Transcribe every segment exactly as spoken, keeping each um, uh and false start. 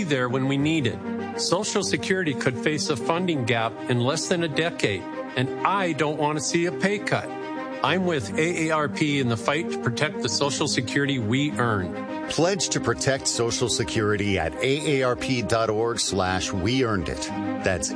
there when we need it. Social Security could face a funding gap in less than a decade, and I don't want to see a pay cut. I'm with A A R P in the fight to protect the Social Security we earn. Pledge to protect Social Security at aarp.org slash we earned it. That's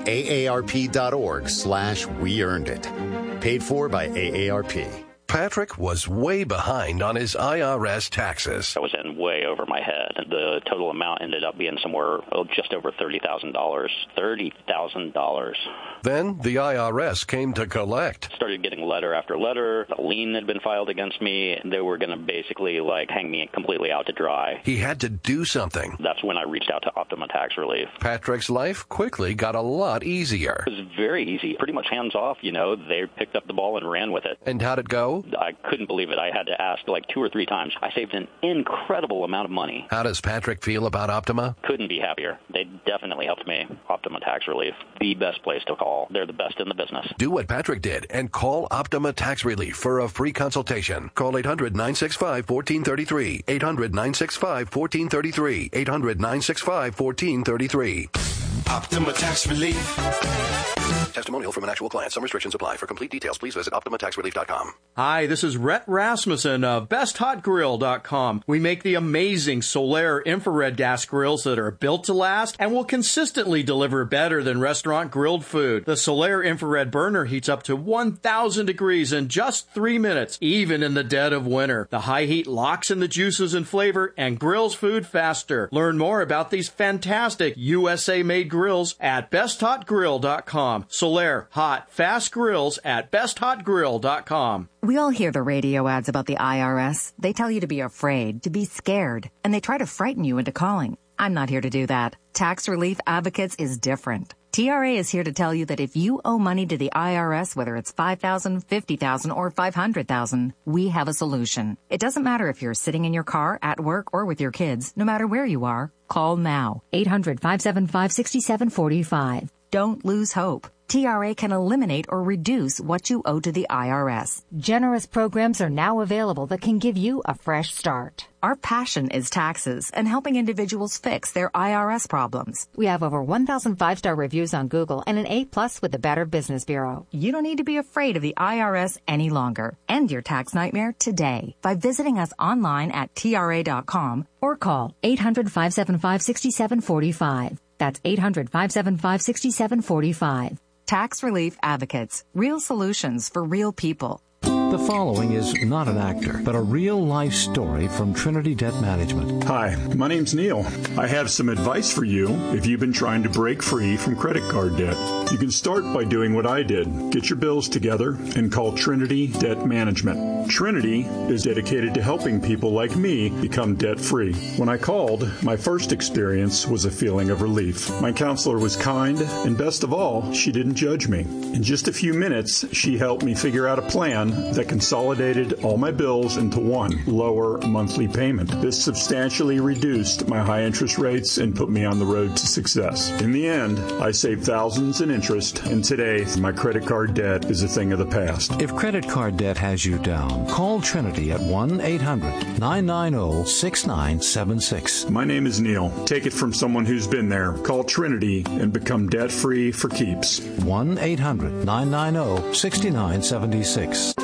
aarp.org slash we earned it. Paid for by A A R P. Patrick was way behind on his I R S taxes. I was in way over my head. The total amount ended up being somewhere oh, just over thirty thousand dollars. thirty thousand dollars. Then the I R S came to collect. Started getting letter after letter. A lien had been filed against me. They were going to basically like hang me completely out to dry. He had to do something. That's when I reached out to Optima Tax Relief. Patrick's life quickly got a lot easier. It was very easy. Pretty much hands off, you know. They picked up the ball and ran with it. And how'd it go? I couldn't believe it. I had to ask like two or three times. I saved an incredible amount of money. How does Patrick feel about Optima? Couldn't be happier. They definitely helped me. Optima Tax Relief, the best place to call. They're the best in the business. Do what Patrick did and call Optima Tax Relief for a free consultation. Call eight hundred, nine six five, one four three three. eight hundred, nine six five, one four three three. eight hundred, nine six five, one four three three. Optima Tax Relief. Testimonial from an actual client. Some restrictions apply. For complete details, please visit optima tax relief dot com. Hi, this is Rhett Rasmussen of best hot grill dot com. We make the amazing Solaire infrared gas grills that are built to last and will consistently deliver better than restaurant grilled food. The Solaire infrared burner heats up to one thousand degrees in just three minutes, even in the dead of winter. The high heat locks in the juices and flavor and grills food faster. Learn more about these fantastic U S A-made grills at best hot grill dot com. Solaire, hot, fast grills at best hot grill dot com. We all hear the radio ads about the I R S. They tell you to be afraid, to be scared, and they try to frighten you into calling. I'm not here to do that. Tax Relief Advocates is different. T R A is here to tell you that if you owe money to the I R S, whether it's five thousand dollars, fifty thousand dollars, or five hundred thousand dollars, we have a solution. It doesn't matter if you're sitting in your car, at work, or with your kids. No matter where you are, call now. eight hundred, five seven five, six seven four five. Don't lose hope. T R A can eliminate or reduce what you owe to the I R S. Generous programs are now available that can give you a fresh start. Our passion is taxes and helping individuals fix their I R S problems. We have over one thousand five-star reviews on Google and an A plus with the Better Business Bureau. You don't need to be afraid of the I R S any longer. End your tax nightmare today by visiting us online at T R A dot com or call eight hundred, five seven five, six seven four five. That's eight hundred, five seven five, six seven four five. Tax Relief Advocates. Real solutions for real people. The following is not an actor, but a real-life story from Trinity Debt Management. Hi, my name's Neil. I have some advice for you if you've been trying to break free from credit card debt. You can start by doing what I did. Get your bills together and call Trinity Debt Management. Trinity is dedicated to helping people like me become debt-free. When I called, my first experience was a feeling of relief. My counselor was kind, and best of all, she didn't judge me. In just a few minutes, she helped me figure out a plan that consolidated all my bills into one lower monthly payment. This substantially reduced my high interest rates and put me on the road to success. In the end, I saved thousands in interest, and today my credit card debt is a thing of the past. If credit card debt has you down, call Trinity at one eight hundred, nine nine zero, six nine seven six. My name is Neil. Take it from someone who's been there. Call Trinity and become debt-free for keeps. one eight hundred, nine nine zero, six nine seven six.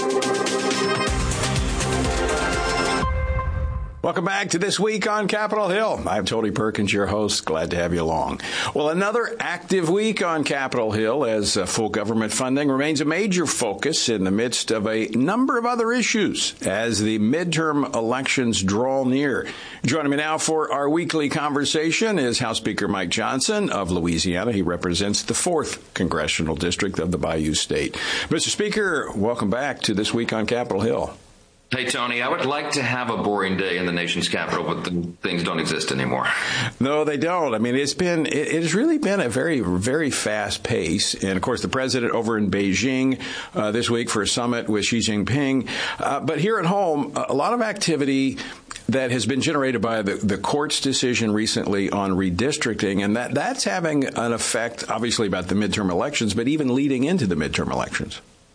Welcome back to This Week on Capitol Hill. I'm Tony Perkins, your host. Glad to have you along. Well, another active week on Capitol Hill as uh, full government funding remains a major focus in the midst of a number of other issues as the midterm elections draw near. Joining me now for our weekly conversation is House Speaker Mike Johnson of Louisiana. He represents the fourth Congressional District of the Bayou State. Mister Speaker, welcome back to This Week on Capitol Hill. Hey, Tony, I would like to have a boring day in the nation's capital, but the things don't exist anymore. No, they don't. I mean, it's been, it, it has really been a very, very fast pace. And, of course, the president over in Beijing uh, this week for a summit with Xi Jinping. Uh, but here at home, a lot of activity that has been generated by the, the court's decision recently on redistricting. And that, that's having an effect, obviously, about the midterm elections, but even leading into the midterm elections.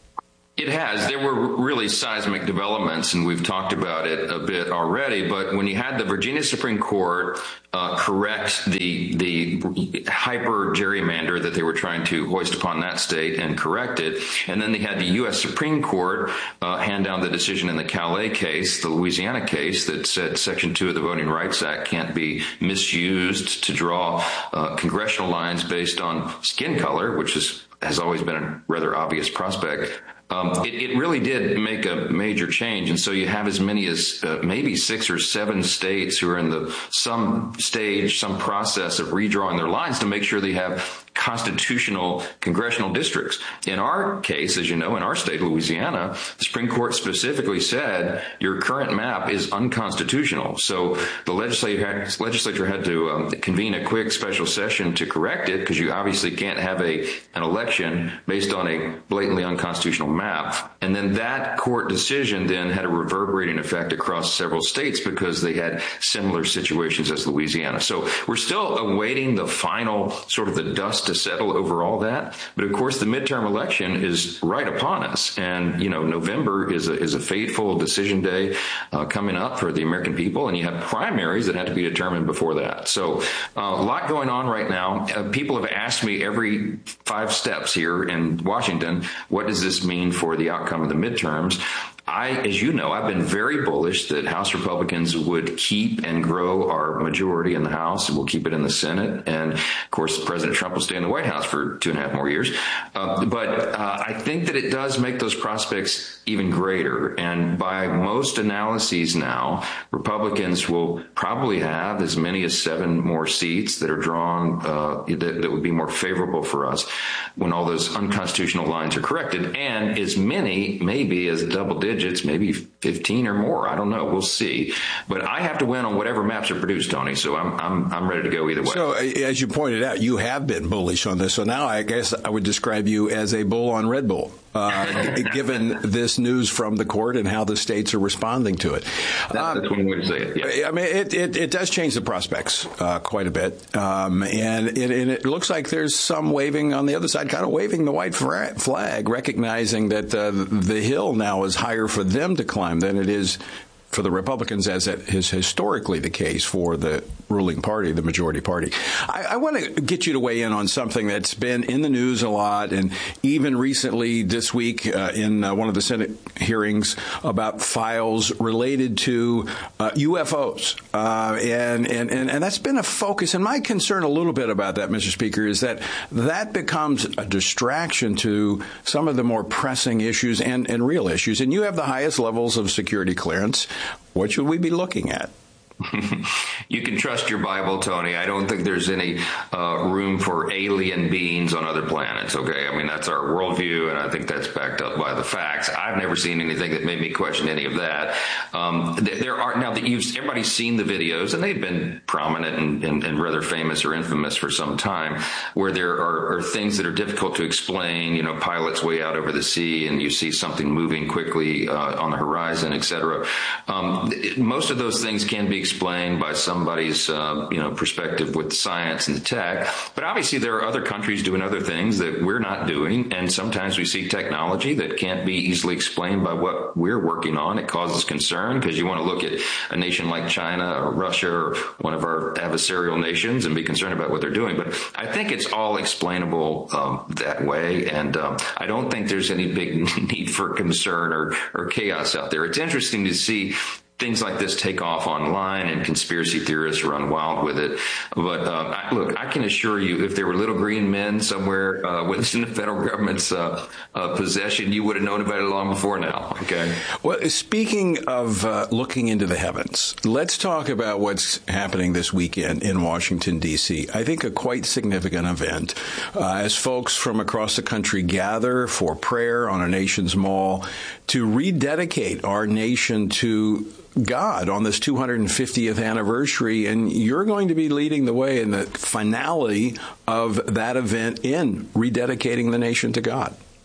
It has. There were really seismic developments, and we've talked about it a bit already. But when you had the Virginia Supreme Court uh, correct the the hyper gerrymander that they were trying to hoist upon that state and correct it, and then they had the U S Supreme Court uh, hand down the decision in the Calais case, the Louisiana case, that said Section two of the Voting Rights Act can't be misused to draw uh, congressional lines based on skin color, which is has always been a rather obvious prospect. Um, it, it really did make a major change, and so you have as many as uh, maybe six or seven states who are in the some stage, some process of redrawing their lines to make sure they have constitutional congressional districts. In our case, as you know, in our state, Louisiana, the Supreme Court specifically said your current map is unconstitutional. So the legislature had, legislature had to um, convene a quick special session to correct it, because you obviously can't have a an election based on a blatantly unconstitutional map. And then that court decision then had a reverberating effect across several states because they had similar situations as Louisiana. So we're still awaiting the final sort of the dust to settle over all that. But of course, the midterm election is right upon us. And, you know, November is a, is a fateful decision day uh, coming up for the American people. And you have primaries that have to be determined before that. So uh, a lot going on right now. Uh, people have asked me every five steps here in Washington, what does this mean for the outcome of the midterms? I, as you know, I've been very bullish that House Republicans would keep and grow our majority in the House, and we'll keep it in the Senate. And, of course, President Trump will stay in the White House for two and a half more years. Uh, but uh, I think that it does make those prospects even greater. And by most analyses now, Republicans will probably have as many as seven more seats that are drawn uh, that, that would be more favorable for us when all those unconstitutional lines are corrected, and as many, maybe as double digits, maybe fifteen or more. I don't know. We'll see. But I have to win on whatever maps are produced, Tony. So I'm I'm I'm ready to go either way. So as you pointed out, you have been bullish on this. So now I guess I would describe you as a bull on Red Bull, uh, given this news from the court and how the states are responding to it. That's um, one way to say it. Yeah. I mean, it, it, it does change the prospects uh, quite a bit. Um, and, it, and it looks like there's some waving on the other side, kind of waving the white flag, recognizing that uh, the hill now is higher for them to climb than it is for the Republicans, as it is historically the case for the ruling party, the majority party. I, I want to get you to weigh in on something that's been in the news a lot, and even recently this week uh, in uh, one of the Senate hearings about files related to uh, U F Os. Uh, and, and, and, and that's been a focus. And my concern a little bit about that, Mister Speaker, is that that becomes a distraction to some of the more pressing issues and, and real issues. And you have the highest levels of security clearance. What should we be looking at? You can trust your Bible, Tony. I don't think there's any uh, room for alien beings on other planets, okay? I mean, that's our worldview, and I think that's backed up by the facts. I've never seen anything that made me question any of that. Um, there are now that you've everybody's seen the videos, and they've been prominent and, and, and rather famous or infamous for some time, where there are, are things that are difficult to explain. You know, pilots way out over the sea, and you see something moving quickly uh, on the horizon, et cetera. Um, most of those things can be explained by somebody's, uh, you know, perspective with science and the tech. But obviously there are other countries doing other things that we're not doing. And sometimes we see technology that can't be easily explained by what we're working on. It causes concern because you want to look at a nation like China or Russia or one of our adversarial nations and be concerned about what they're doing. But I think it's all explainable um, that way. And um, I don't think there's any big need for concern or, or chaos out there. It's interesting to see things like this take off online, and conspiracy theorists run wild with it. But uh, I, look, I can assure you, if there were little green men somewhere uh, within the federal government's uh, uh, possession, you would have known about it long before now. Okay. Well, speaking of uh, looking into the heavens, let's talk about what's happening this weekend in Washington, D C. I think a quite significant event uh, as folks from across the country gather for prayer on our nation's mall to rededicate our nation to God on this two hundred fiftieth anniversary, and you're going to be leading the way in the finality of that event in rededicating the nation to God.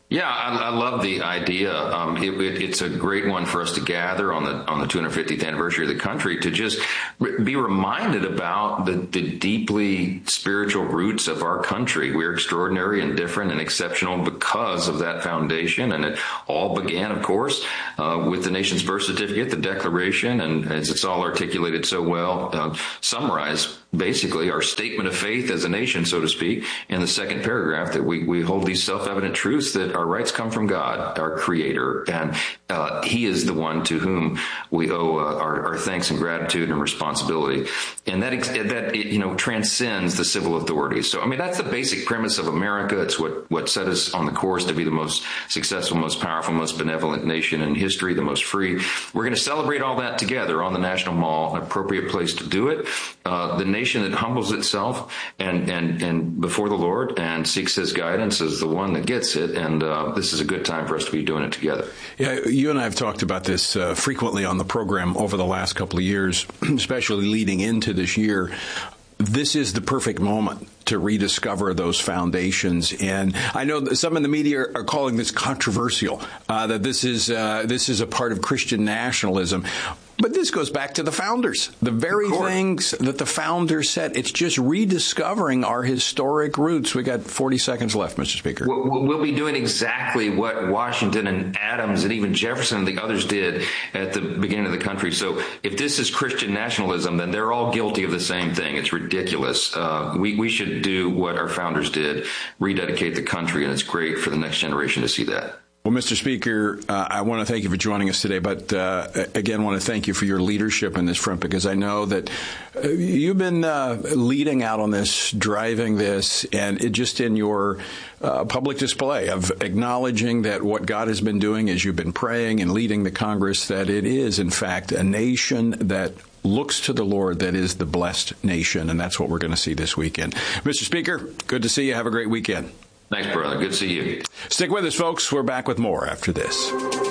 Yeah, I, I love the idea. Um, it, it, it's a great one for us to gather on the on the two hundred fiftieth anniversary of the country to just re- be reminded about the, the deeply spiritual roots of our country. We're extraordinary and different and exceptional because of that foundation. And it all began, of course, uh, with the nation's birth certificate, the Declaration, and as it's all articulated so well, uh, summarize basically our statement of faith as a nation, so to speak, in the second paragraph, that we, we hold these self-evident truths that our rights come from God, our Creator, and uh, He is the one to whom we owe uh, our, our thanks and gratitude and responsibility, and that that you know transcends the civil authorities. So, I mean, that's the basic premise of America. It's what what set us on the course to be the most successful, most powerful, most benevolent nation in history, the most free. We're going to celebrate all that together on the National Mall, an appropriate place to do it. Uh, the nation that humbles itself and and and before the Lord and seeks His guidance is the one that gets it. And uh, this is a good time for us to be doing it together. Yeah, you and I have talked about this uh, frequently on the program over the last couple of years, especially leading into this year. This is the perfect moment to rediscover those foundations. And I know that some in the media are calling this controversial, uh, that this is uh, this is a part of Christian nationalism. But this goes back to the founders, the very things that the founders said. It's just rediscovering our historic roots. We got forty seconds left, Mister Speaker. We'll be doing exactly what Washington and Adams and even Jefferson and the others did at the beginning of the country. So if this is Christian nationalism, then they're all guilty of the same thing. It's ridiculous. Uh, we, we should do what our founders did, rededicate the country, and it's great for the next generation to see that. Well, Mister Speaker, uh, I want to thank you for joining us today, but uh, again, I want to thank you for your leadership in this front, because I know that uh, you've been uh, leading out on this, driving this, and it just in your uh, public display of acknowledging that what God has been doing as you've been praying and leading the Congress, that it is, in fact, a nation that looks to the Lord, that is the blessed nation, and that's what we're going to see this weekend. Mister Speaker, good to see you. Have a great weekend. Thanks, brother. Good to see you. Stick with us, folks. We're back with more after this.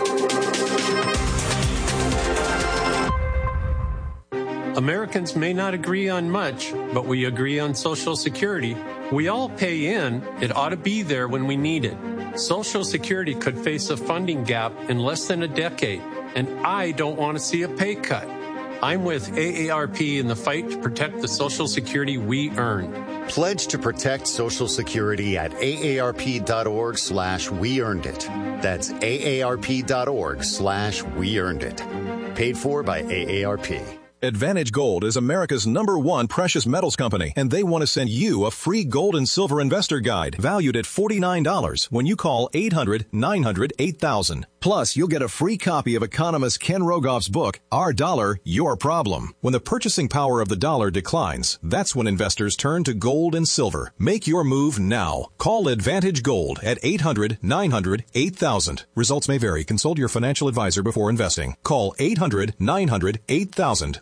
Americans may not agree on much, but we agree on Social Security. We all pay in. It ought to be there when we need it. Social Security could face a funding gap in less than a decade, and I don't want to see a pay cut. I'm with A A R P in the fight to protect the Social Security we earn. Pledge to protect Social Security at aarp.org slash we earned it. That's aarp.org slash we earned it. Paid for by A A R P. Advantage Gold is America's number one precious metals company, and they want to send you a free gold and silver investor guide valued at forty-nine dollars when you call eight hundred nine hundred eight thousand. Plus, you'll get a free copy of economist Ken Rogoff's book, Our Dollar, Your Problem. When the purchasing power of the dollar declines, that's when investors turn to gold and silver. Make your move now. Call Advantage Gold at eight hundred nine hundred eight thousand. Results may vary. Consult your financial advisor before investing. Call eight hundred nine hundred eight thousand.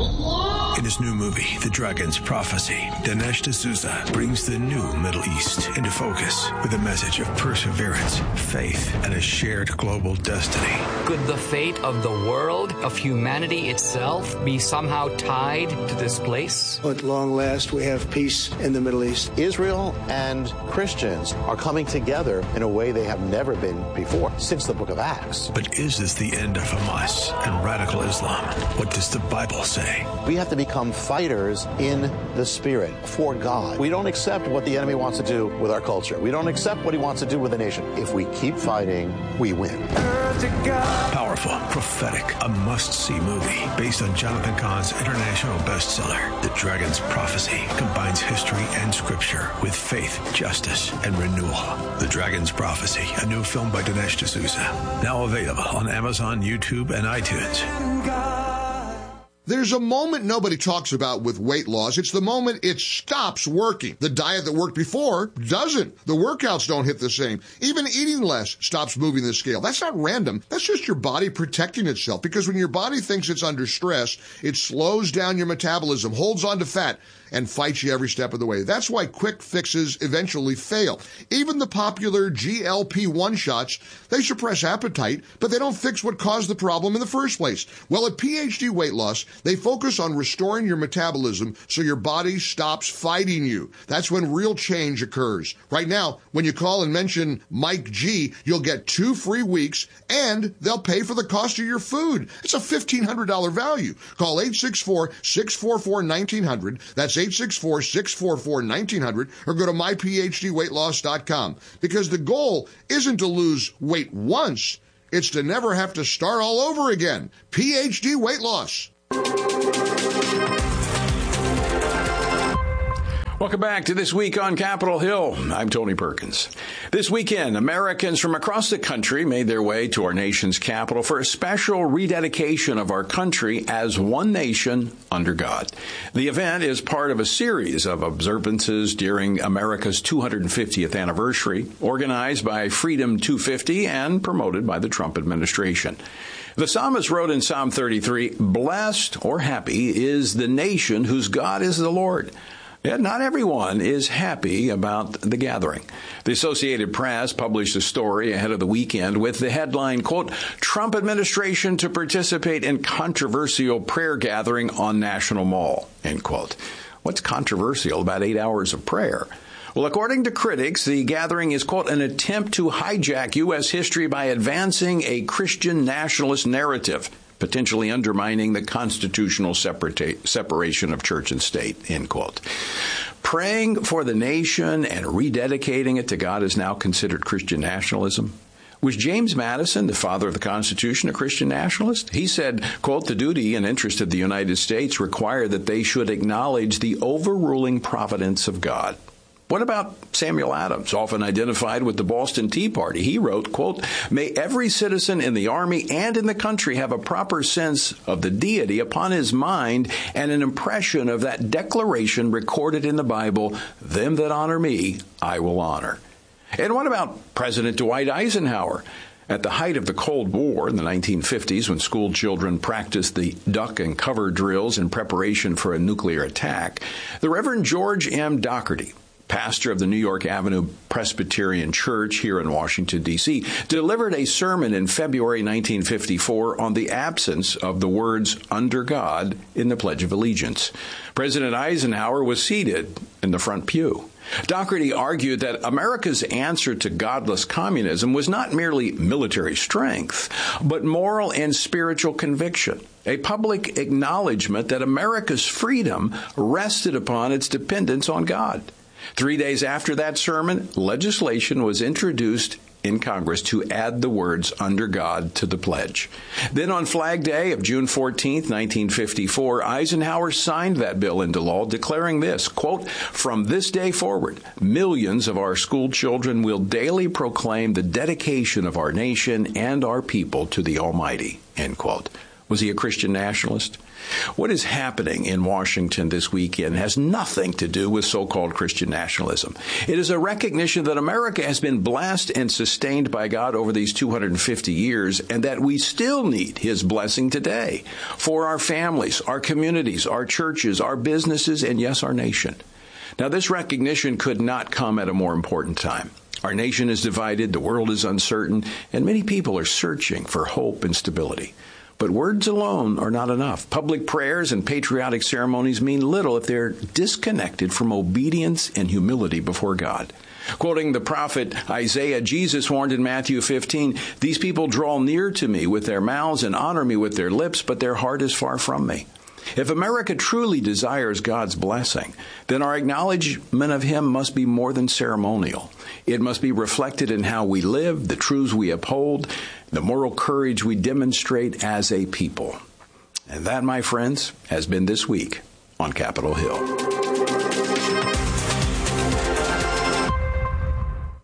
In his new movie, The Dragon's Prophecy, Dinesh D'Souza brings the new Middle East into focus with a message of perseverance, faith, and a shared global destiny. Could the fate of the world, of humanity itself, be somehow tied to this place? At long last, we have peace in the Middle East. Israel and Christians are coming together in a way they have never been before since the book of Acts. But is this the end of Hamas and radical Islam? What does the Bible say? We have to become fighters in the spirit for God. We don't accept what the enemy wants to do with our culture. We don't accept what he wants to do with the nation. If we keep fighting, we win. Powerful, prophetic, a must-see movie based on Jonathan Cahn's international bestseller. The Dragon's Prophecy combines history and scripture with faith, justice, and renewal. The Dragon's Prophecy, a new film by Dinesh D'Souza. Now available on Amazon, YouTube, and iTunes. There's a moment nobody talks about with weight loss. It's the moment it stops working. The diet that worked before doesn't. The workouts don't hit the same. Even eating less stops moving the scale. That's not random. That's just your body protecting itself, because when your body thinks it's under stress, it slows down your metabolism, holds on to fat, and fights you every step of the way. That's why quick fixes eventually fail. Even the popular G L P one shots, they suppress appetite, but they don't fix what caused the problem in the first place. Well, at P H D Weight Loss, they focus on restoring your metabolism so your body stops fighting you. That's when real change occurs. Right now, when you call and mention Mike G, you'll get two free weeks, and they'll pay for the cost of your food. It's a fifteen hundred dollars value. Call eight six four, six four four, one nine zero zero. That's eight six four, six four four, one nine zero zero, or go to my p h d weight loss dot com. Because the goal isn't to lose weight once, it's to never have to start all over again. P H D Weight Loss. Welcome back to This Week on Capitol Hill. I'm Tony Perkins. This weekend, Americans from across the country made their way to our nation's capital for a special rededication of our country as one nation under God. The event is part of a series of observances during America's two hundred fiftieth anniversary, organized by Freedom two fifty and promoted by the Trump administration. The psalmist wrote in Psalm thirty-three, "Blessed or happy is the nation whose God is the Lord." Yet not everyone is happy about the gathering. The Associated Press published a story ahead of the weekend with the headline, quote, "Trump administration to participate in controversial prayer gathering on National Mall," end quote. What's controversial about eight hours of prayer? Well, according to critics, the gathering is, quote, "an attempt to hijack U S history by advancing a Christian nationalist narrative, potentially undermining the constitutional separata- separation of church and state," end quote. Praying for the nation and rededicating it to God is now considered Christian nationalism. Was James Madison, the father of the Constitution, a Christian nationalist? He said, quote, "The duty and interest of the United States require that they should acknowledge the overruling providence of God." What about Samuel Adams, often identified with the Boston Tea Party? He wrote, quote, "May every citizen in the army and in the country have a proper sense of the deity upon his mind and an impression of that declaration recorded in the Bible, 'Them that honor me, I will honor.'" And what about President Dwight Eisenhower? At the height of the Cold War in the nineteen fifties, when school children practiced the duck and cover drills in preparation for a nuclear attack, the Reverend George M. Doherty, pastor of the New York Avenue Presbyterian Church here in Washington, D C, delivered a sermon in February nineteen fifty-four on the absence of the words "under God" in the Pledge of Allegiance. President Eisenhower was seated in the front pew. Doherty argued that America's answer to godless communism was not merely military strength, but moral and spiritual conviction, a public acknowledgement that America's freedom rested upon its dependence on God. Three days after that sermon, legislation was introduced in Congress to add the words "under God" to the pledge. Then on Flag Day of June fourteenth, nineteen fifty-four, Eisenhower signed that bill into law, declaring this, quote, "From this day forward, millions of our school children will daily proclaim the dedication of our nation and our people to the Almighty," end quote. Was he a Christian nationalist? What is happening in Washington this weekend has nothing to do with so-called Christian nationalism. It is a recognition that America has been blessed and sustained by God over these two hundred fifty years, and that we still need His blessing today for our families, our communities, our churches, our businesses, and yes, our nation. Now, this recognition could not come at a more important time. Our nation is divided, the world is uncertain, and many people are searching for hope and stability. But words alone are not enough. Public prayers and patriotic ceremonies mean little if they're disconnected from obedience and humility before God. Quoting the prophet Isaiah, Jesus warned in Matthew fifteen, "These people draw near to me with their mouths and honor me with their lips, but their heart is far from me." If America truly desires God's blessing, then our acknowledgement of Him must be more than ceremonial. It must be reflected in how we live, the truths we uphold, the moral courage we demonstrate as a people. And that, my friends, has been This Week on Capitol Hill. The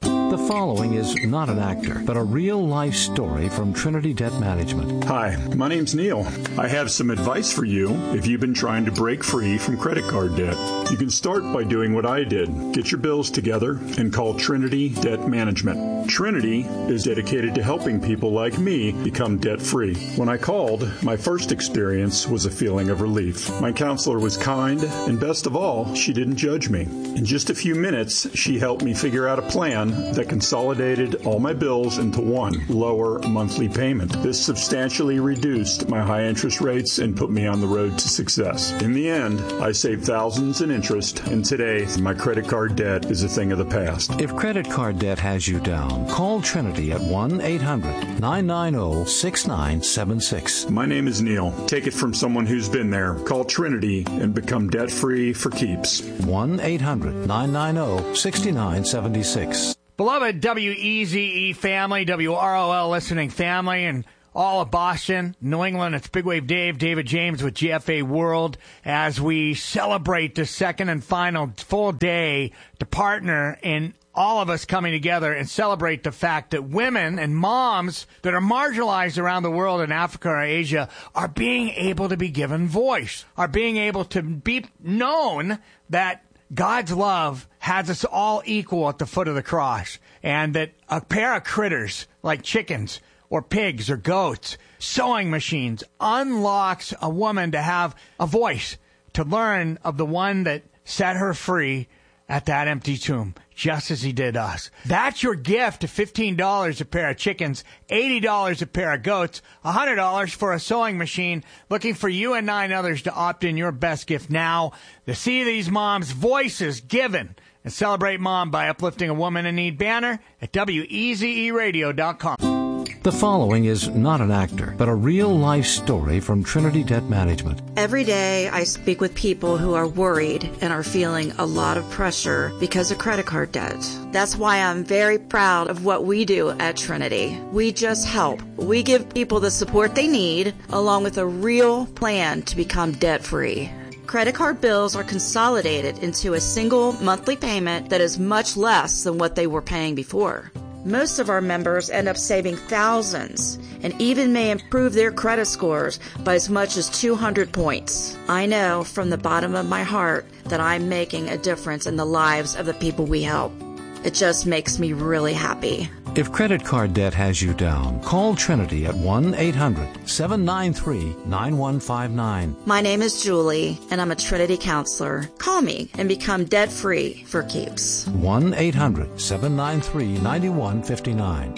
following is not an actor, but a real-life story from Trinity Debt Management. Hi, my name's Neil. I have some advice for you if you've been trying to break free from credit card debt. You can start by doing what I did. Get your bills together and call Trinity Debt Management. Trinity is dedicated to helping people like me become debt-free. When I called, my first experience was a feeling of relief. My counselor was kind, and best of all, she didn't judge me. In just a few minutes, she helped me figure out a plan that consolidated all my bills into one lower monthly payment. This substantially reduced my high interest rates and put me on the road to success. In the end, I saved thousands in interest, and today, my credit card debt is a thing of the past. If credit card debt has you down, call Trinity at one eight hundred nine nine zero six nine seven six. My name is Neil. Take it from someone who's been there. Call Trinity and become debt-free for keeps. one eight hundred nine nine zero six nine seven six. Beloved W E Z E family, W R O L listening family, and all of Boston, New England, it's Big Wave Dave, David James with G F A World, as we celebrate the second and final full day to partner in all of us coming together and celebrate the fact that women and moms that are marginalized around the world in Africa or Asia are being able to be given voice, are being able to be known that God's love has us all equal at the foot of the cross, and that a pair of critters like chickens or pigs or goats, sewing machines, unlocks a woman to have a voice, to learn of the one that set her free at that empty tomb, just as he did us. That's your gift, to fifteen dollars a pair of chickens, eighty dollars a pair of goats, one hundred dollars for a sewing machine. Looking for you and nine others to opt in your best gift now. To see these moms' voices given and celebrate Mom by uplifting a woman in need banner at W E Z E radio dot com. The following is not an actor, but a real-life story from Trinity Debt Management. Every day I speak with people who are worried and are feeling a lot of pressure because of credit card debt. That's why I'm very proud of what we do at Trinity. We just help. We give people the support they need, along with a real plan to become debt-free. Credit card bills are consolidated into a single monthly payment that is much less than what they were paying before. Most of our members end up saving thousands and even may improve their credit scores by as much as two hundred points. I know from the bottom of my heart that I'm making a difference in the lives of the people we help. It just makes me really happy. If credit card debt has you down, call Trinity at one eight hundred seven nine three nine one five nine. My name is Julie, and I'm a Trinity counselor. Call me and become debt-free for keeps. one eight hundred seven nine three nine one five nine.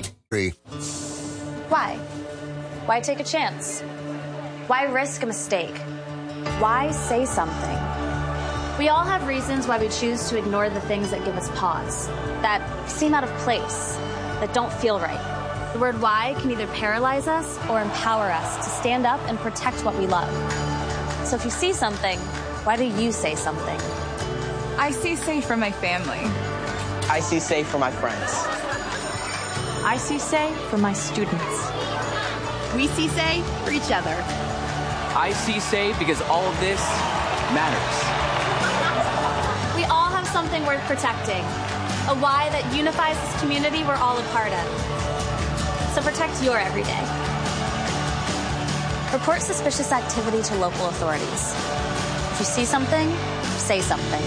Why? Why take a chance? Why risk a mistake? Why say something? We all have reasons why we choose to ignore the things that give us pause, that seem out of place, that don't feel right. The word why can either paralyze us or empower us to stand up and protect what we love. So if you see something, why do you say something? I see safe for my family. I see safe for my friends. I see say for my students. We see say for each other. I see say because all of this matters. We all have something worth protecting. A why that unifies this community we're all a part of. So protect your everyday. Report suspicious activity to local authorities. If you see something, say something.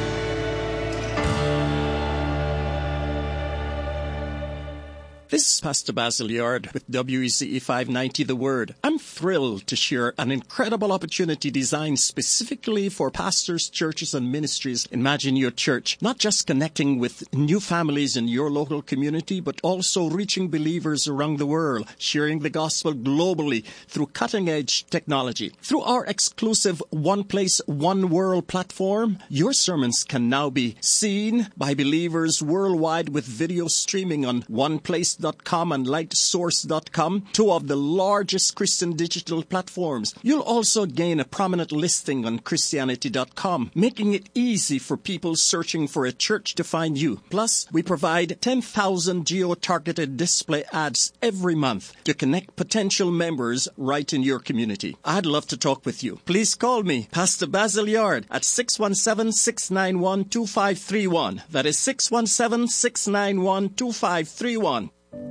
This is Pastor Basil Yard with W E Z E five ninety The Word. I'm thrilled to share an incredible opportunity designed specifically for pastors, churches, and ministries. Imagine your church not just connecting with new families in your local community, but also reaching believers around the world, sharing the gospel globally through cutting-edge technology. Through our exclusive One Place, One World platform, your sermons can now be seen by believers worldwide with video streaming on One Place podcast dot com and light source dot com, two of the largest Christian digital platforms. You'll also gain a prominent listing on Christianity dot com, making it easy for people searching for a church to find you. Plus, we provide ten thousand geo-targeted display ads every month to connect potential members right in your community. I'd love to talk with you. Please call me, Pastor Basil Yard, at six one seven, six nine one, two five three one. That is six one seven, six nine one, two five three one.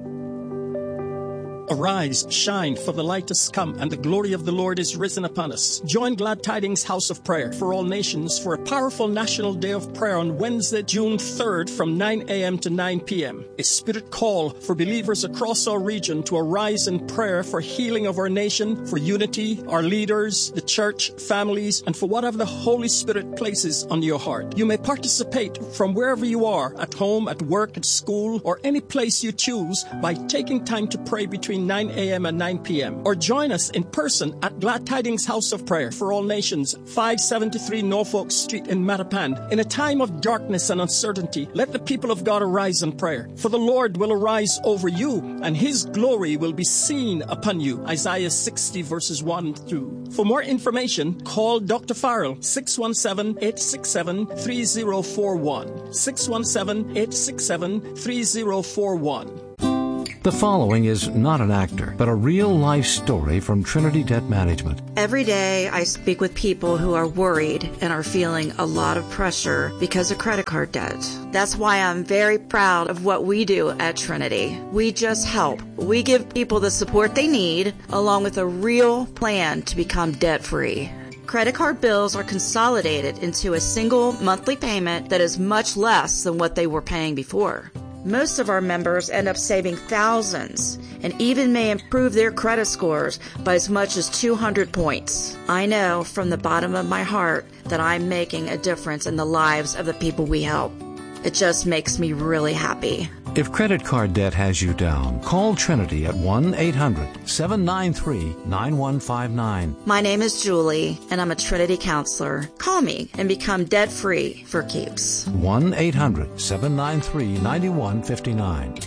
Arise, shine, for the light has come, and the glory of the Lord is risen upon us. Join Glad Tidings House of Prayer for All Nations for a powerful National Day of Prayer on Wednesday, June third from nine a.m. to nine p.m. A spirit call for believers across our region to arise in prayer for healing of our nation, for unity, our leaders, the church, families, and for whatever the Holy Spirit places on your heart. You may participate from wherever you are, at home, at work, at school, or any place you choose by taking time to pray between nine a.m. and nine p.m. Or join us in person at Glad Tidings House of Prayer for All Nations, five seventy-three Norfolk Street in Mattapan. In a time of darkness and uncertainty, let the people of God arise in prayer. For the Lord will arise over you, and his glory will be seen upon you. Isaiah sixty verses one and two. For more information, call Doctor Farrell, six one seven, eight six seven, three zero four one. six one seven, eight six seven, three zero four one. The following is not an actor, but a real-life story from Trinity Debt Management. Every day I speak with people who are worried and are feeling a lot of pressure because of credit card debt. That's why I'm very proud of what we do at Trinity. We just help. We give people the support they need, along with a real plan to become debt-free. Credit card bills are consolidated into a single monthly payment that is much less than what they were paying before. Most of our members end up saving thousands and even may improve their credit scores by as much as two hundred points. I know from the bottom of my heart that I'm making a difference in the lives of the people we help. It just makes me really happy. If credit card debt has you down, call Trinity at one eight hundred, seven nine three, nine one five nine. My name is Julie, and I'm a Trinity counselor. Call me and become debt-free for keeps. one eight hundred, seven nine three, nine one five nine.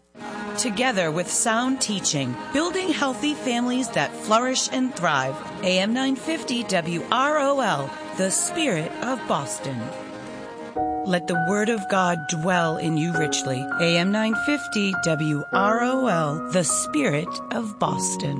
Together with sound teaching, building healthy families that flourish and thrive. A M nine fifty W R O L, the Spirit of Boston. Let the Word of God dwell in you richly. A M nine fifty W R O L, the Spirit of Boston.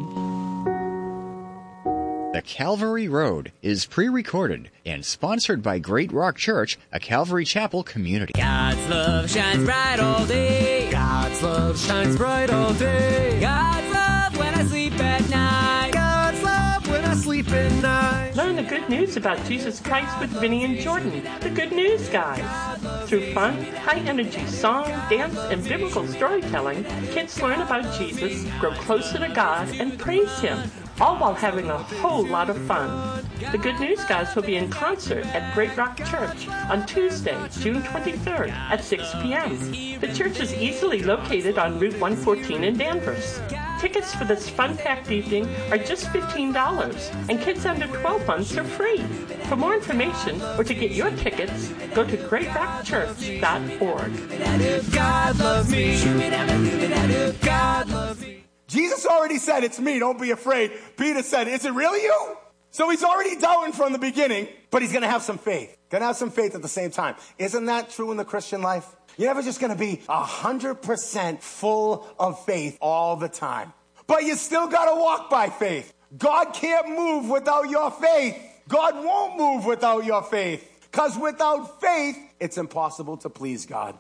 The Calvary Road is pre-recorded and sponsored by Great Rock Church, a Calvary Chapel community. God's love shines bright all day. God's love shines bright all day. God's love when I sleep at night. God's love when I sleep at night. Learn the good news about Jesus Christ with Vinny and Jordan, the Good News Guys. Through fun, high-energy song, dance, and biblical storytelling, kids learn about Jesus, grow closer to God, and praise Him, all while having a whole lot of fun. The Good News Guys will be in concert at Great Rock Church on Tuesday, June twenty-third at six p.m. The church is easily located on Route one fourteen in Danvers. Tickets for this fun-packed evening are just fifteen dollars, and kids under twelve months are free. For more information or to get your tickets, go to great rock church dot org. God loves me. God loves me. Jesus already said, it's me, don't be afraid. Peter said, is it really you? So he's already doubting from the beginning, but he's going to have some faith. Going to have some faith at the same time. Isn't that true in the Christian life? You're never just going to be one hundred percent full of faith all the time. But you still got to walk by faith. God can't move without your faith. God won't move without your faith. Because without faith, it's impossible to please God.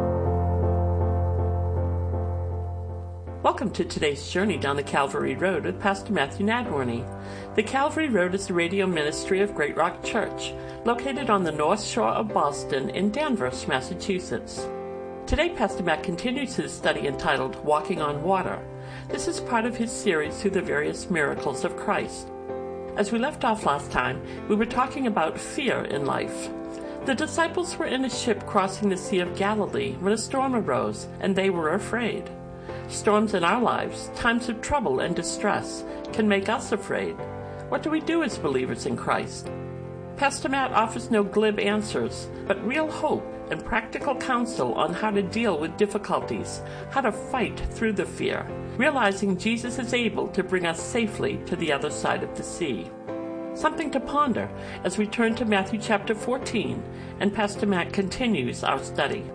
Welcome to today's journey down the Calvary Road with Pastor Matthew Nadworny. The Calvary Road is the radio ministry of Great Rock Church, located on the North Shore of Boston in Danvers, Massachusetts. Today, Pastor Matt continues his study entitled Walking on Water. This is part of his series through the various miracles of Christ. As we left off last time, we were talking about fear in life. The disciples were in a ship crossing the Sea of Galilee when a storm arose, and they were afraid. Storms in our lives, times of trouble and distress, can make us afraid. What do we do as believers in Christ? Pastor Matt offers no glib answers, but real hope and practical counsel on how to deal with difficulties, how to fight through the fear, realizing Jesus is able to bring us safely to the other side of the sea. Something to ponder as we turn to Matthew chapter fourteen, and Pastor Matt continues our study.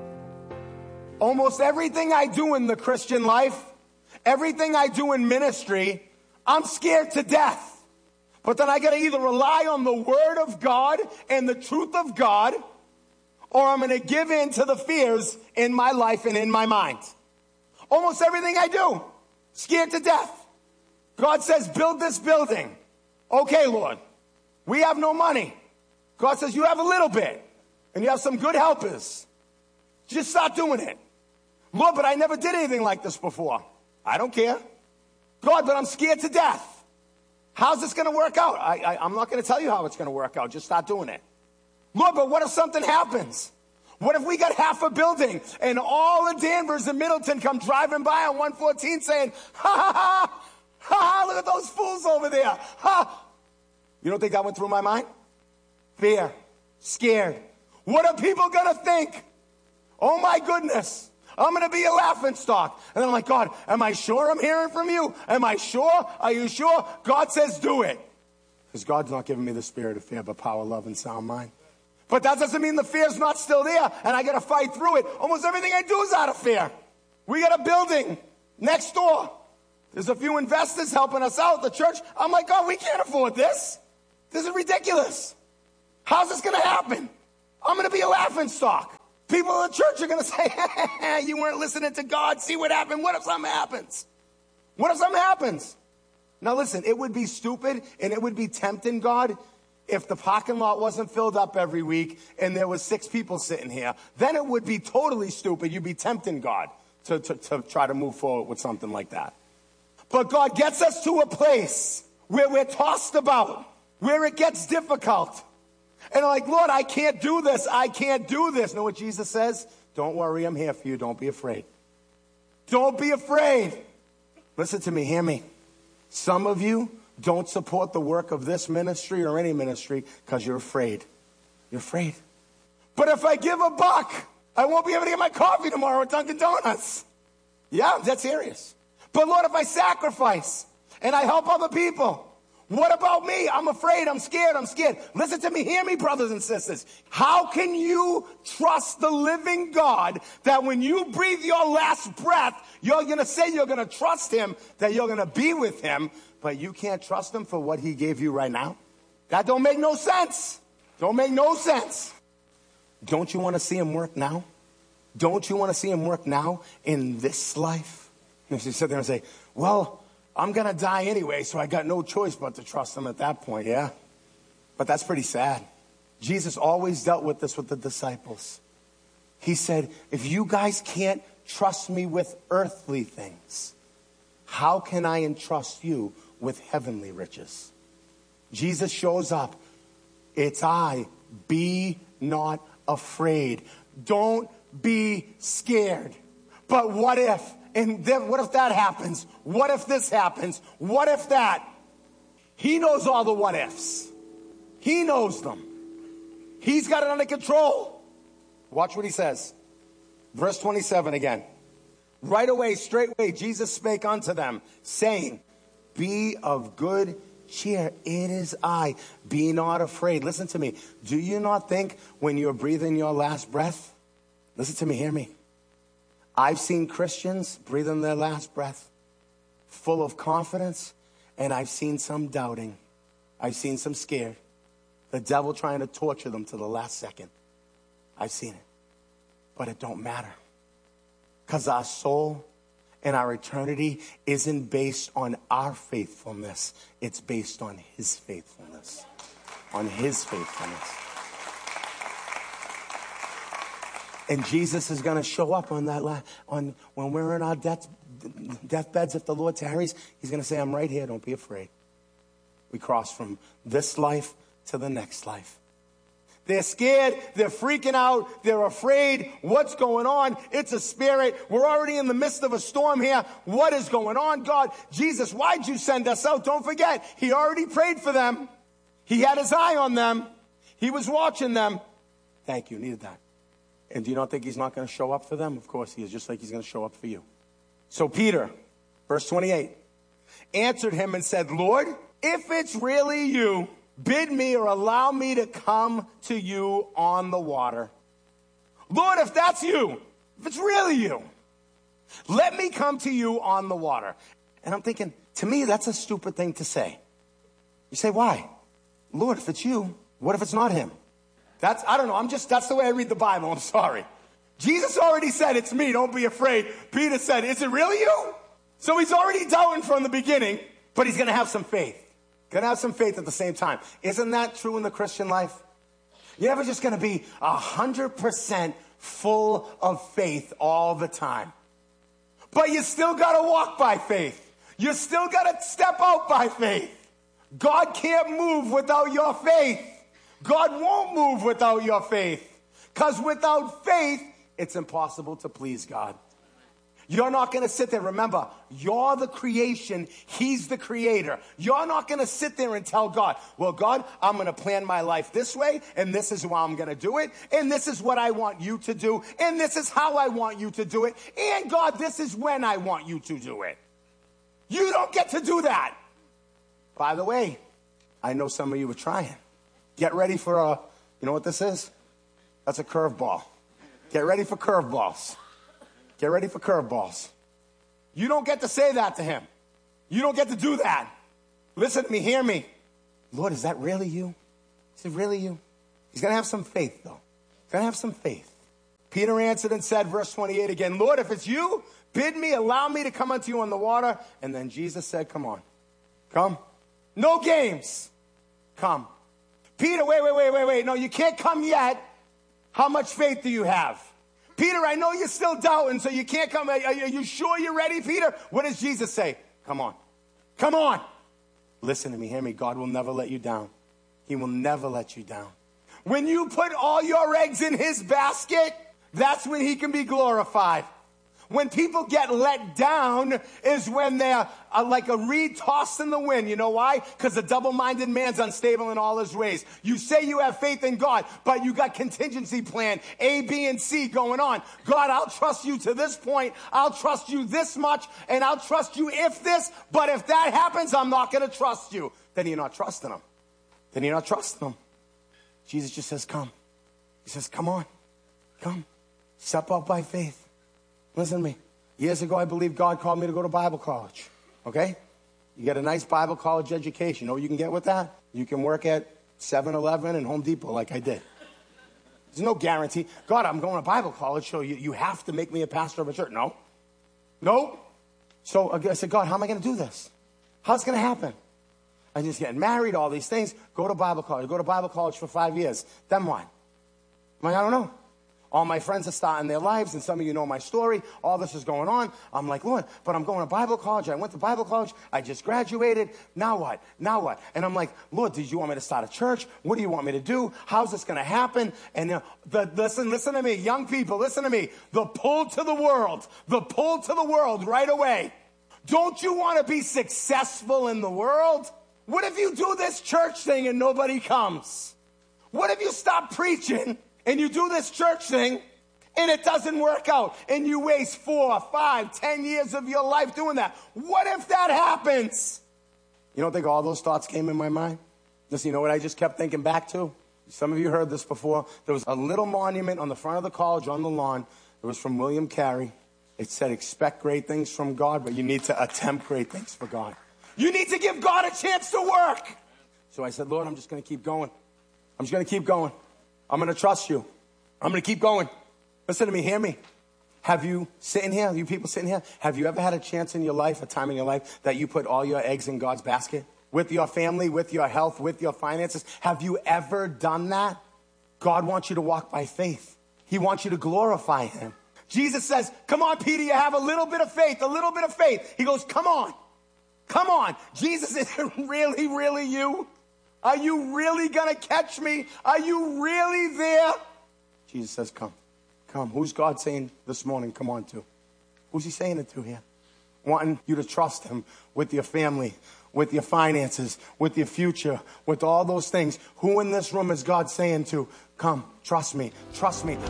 Almost everything I do in the Christian life, everything I do in ministry, I'm scared to death. But then I got to either rely on the Word of God and the truth of God, or I'm going to give in to the fears in my life and in my mind. Almost everything I do, scared to death. God says, build this building. Okay, Lord, we have no money. God says, you have a little bit, and you have some good helpers. Just start doing it. Lord, but I never did anything like this before. I don't care. God, but I'm scared to death. How's this going to work out? I, I, I'm not going to tell you how it's going to work out. Just start doing it. Lord, but what if something happens? What if we got half a building and all the Danvers and Middleton come driving by on one fourteen saying, ha, ha, ha, ha, ha, look at those fools over there. Ha. You don't think that went through my mind? Fear, scared. What are people going to think? Oh, my goodness. I'm going to be a laughingstock. And then I'm like, God, am I sure I'm hearing from you? Am I sure? Are you sure? God says do it. Because God's not giving me the spirit of fear, but power, love, and sound mind. But that doesn't mean the fear's not still there, and I got to fight through it. Almost everything I do is out of fear. We got a building next door. There's a few investors helping us out, the church. I'm like, God, we can't afford this. This is ridiculous. How's this going to happen? I'm going to be a laughingstock. People in the church are going to say, you weren't listening to God. See what happened. What if something happens? What if something happens? Now listen, it would be stupid and it would be tempting God if the parking lot wasn't filled up every week and there was six people sitting here. Then it would be totally stupid. You'd be tempting God to, to, to try to move forward with something like that. But God gets us to a place where we're tossed about, where it gets difficult. And I'm like, Lord, I can't do this. I can't do this. Know what Jesus says? Don't worry, I'm here for you. Don't be afraid. Don't be afraid. Listen to me, hear me. Some of you don't support the work of this ministry or any ministry because you're afraid. You're afraid. But if I give a buck, I won't be able to get my coffee tomorrow at Dunkin' Donuts. Yeah, that's serious. But Lord, if I sacrifice and I help other people, what about me? I'm afraid. I'm scared. I'm scared. Listen to me. Hear me, brothers and sisters. How can you trust the living God that when you breathe your last breath, you're going to say you're going to trust him, that you're going to be with him, but you can't trust him for what he gave you right now? That don't make no sense. Don't make no sense. Don't you want to see him work now? Don't you want to see him work now in this life? And you sit there and say, well, I'm going to die anyway, so I got no choice but to trust him at that point, yeah? But that's pretty sad. Jesus always dealt with this with the disciples. He said, if you guys can't trust me with earthly things, how can I entrust you with heavenly riches? Jesus shows up. It's I. Be not afraid. Don't be scared. But what if? And then what if that happens? What if this happens? What if that? He knows all the what ifs. He knows them. He's got it under control. Watch what he says. Verse twenty-seven again. Right away, straightway, Jesus spake unto them, saying, be of good cheer. It is I. Be not afraid. Listen to me. Do you not think when you're breathing your last breath? Listen to me. Hear me. I've seen Christians breathing their last breath full of confidence, and I've seen some doubting. I've seen some scared. The devil trying to torture them to the last second. I've seen it. But it don't matter. Because our soul and our eternity isn't based on our faithfulness. It's based on his faithfulness. On his faithfulness. And Jesus is going to show up on that la- on when we're in our death deathbeds. If the Lord tarries, he's going to say, I'm right here. Don't be afraid. We cross from this life to the next life. They're scared. They're freaking out. They're afraid. What's going on? It's a spirit. We're already in the midst of a storm here. What is going on, God? Jesus, why'd you send us out? Don't forget, he already prayed for them. He had his eye on them. He was watching them. Thank you, needed that. And do you not think he's not going to show up for them? Of course he is, just like he's going to show up for you. So Peter, verse twenty-eight, answered him and said, Lord, if it's really you, bid me or allow me to come to you on the water. Lord, if that's you, if it's really you, let me come to you on the water. And I'm thinking, to me, that's a stupid thing to say. You say, why? Lord, if it's you, what if it's not him? That's, I don't know, I'm just, that's the way I read the Bible, I'm sorry. Jesus already said, it's me, don't be afraid. Peter said, is it really you? So he's already doubting from the beginning, but he's going to have some faith. Going to have some faith at the same time. Isn't that true in the Christian life? You're never just going to be one hundred percent full of faith all the time. But you still got to walk by faith. You still got to step out by faith. God can't move without your faith. God won't move without your faith. Because without faith, it's impossible to please God. You're not going to sit there. Remember, you're the creation. He's the creator. You're not going to sit there and tell God, well, God, I'm going to plan my life this way, and this is how I'm going to do it, and this is what I want you to do, and this is how I want you to do it, and God, this is when I want you to do it. You don't get to do that. By the way, I know some of you are trying. Get ready for a, you know what this is? That's a curveball. Get ready for curveballs. Get ready for curveballs. You don't get to say that to him. You don't get to do that. Listen to me, hear me. Lord, is that really you? Is it really you? He's going to have some faith, though. He's going to have some faith. Peter answered and said, verse twenty-eight again, Lord, if it's you, bid me, allow me to come unto you on the water. And then Jesus said, come on. Come. No games. Come. Peter, wait, wait, wait, wait, wait. No, you can't come yet. How much faith do you have? Peter, I know you're still doubting, so you can't come. Are you sure you're ready, Peter? What does Jesus say? Come on. Come on. Listen to me, hear me. God will never let you down. He will never let you down. When you put all your eggs in his basket, that's when he can be glorified. When people get let down is when they're uh, like a reed tossed in the wind. You know why? Because a double-minded man's unstable in all his ways. You say you have faith in God, but you got contingency plan A, B, and C going on. God, I'll trust you to this point. I'll trust you this much, and I'll trust you if this, but if that happens, I'm not going to trust you. Then you're not trusting him. Then you're not trusting him. Jesus just says, come. He says, come on. Come. Step out by faith. Listen to me. Years ago, I believe God called me to go to Bible college. Okay? You get a nice Bible college education. You know what you can get with that? You can work at seven eleven and Home Depot like I did. There's no guarantee. God, I'm going to Bible college, so you, you have to make me a pastor of a church. No. No. So I said, God, how am I going to do this? How's it going to happen? I'm just getting married, all these things. Go to Bible college. Go to Bible college for five years. Then what? I'm like, I don't know. All my friends are starting their lives, and some of you know my story. All this is going on. I'm like, Lord, but I'm going to Bible college. I went to Bible college. I just graduated. Now what? Now what? And I'm like, Lord, did you want me to start a church? What do you want me to do? How's this going to happen? And uh, the, listen, listen to me, young people, listen to me. The pull to the world, the pull to the world right away. Don't you want to be successful in the world? What if you do this church thing and nobody comes? What if you stop preaching and you do this church thing, and it doesn't work out, and you waste four, five, ten years of your life doing that? What if that happens? You don't think all those thoughts came in my mind? Listen, you know what I just kept thinking back to? Some of you heard this before. There was a little monument on the front of the college on the lawn. It was from William Carey. It said, expect great things from God, but you need to attempt great things for God. You need to give God a chance to work. So I said, Lord, I'm just going to keep going. I'm just going to keep going. I'm going to trust you. I'm going to keep going. Listen to me, hear me. Have you, sitting here, you people sitting here, have you ever had a chance in your life, a time in your life, that you put all your eggs in God's basket? With your family, with your health, with your finances? Have you ever done that? God wants you to walk by faith. He wants you to glorify him. Jesus says, come on, Peter, you have a little bit of faith, a little bit of faith. He goes, come on. Come on. Jesus, is it really, really you? Are you really going to catch me? Are you really there? Jesus says, come. Come. Who's God saying this morning, come on to? Who's he saying it to here? wanting you to trust him with your family, with your finances, with your future, with all those things. Who in this room is God saying to, come, trust me, trust me?